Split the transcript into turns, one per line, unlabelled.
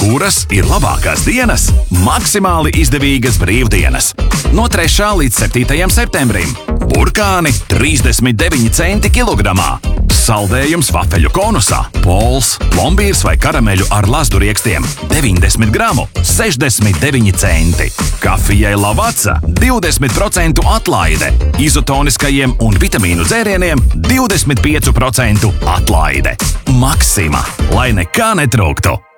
Kuras ir labākās dienas? Maksimāli izdevīgas brīvdienas. No 3. līdz 7. septembrim. Burkāni 39 centi kilogramā. Saldējums vafeļu konusā. Pols, plombīrs vai karameļu ar lazduriekstiem 90 gramu 69 centi. Kafijai Lavazza 20% atlaide. Izotoniskajiem un vitamīnu dzērieniem 25% atlaide. Maksima, lai nekā netrūktu.